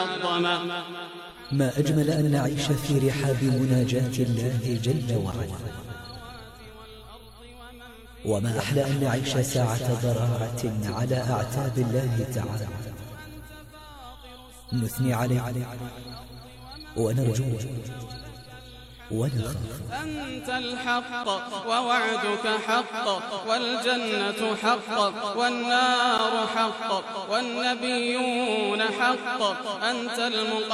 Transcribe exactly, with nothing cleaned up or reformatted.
ما أجمل أن نعيش في رحاب مناجاة الله جل وعلا، وما أحلى أن نعيش ساعة ضراعة على أعتاب الله تعالى، نثني عليه ونرجوه ونخاف. أنت الحق ووعدك حق، والجنة حق، والنار حق، والنبيون حق. أنت المقدم